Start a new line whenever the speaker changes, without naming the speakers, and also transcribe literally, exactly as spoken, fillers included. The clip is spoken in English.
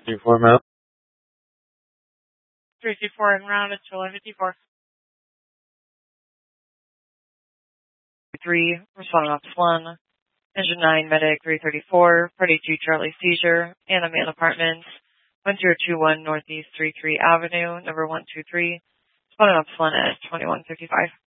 Two four map.
three two four en route, it's July fifty-four. three, responding off one. Engine nine, medic three thirty-four, party two Charlie seizure, Anna Man Apartments, one zero two one Northeast three three Avenue, number one two three, responding off one at twenty-one fifty-five.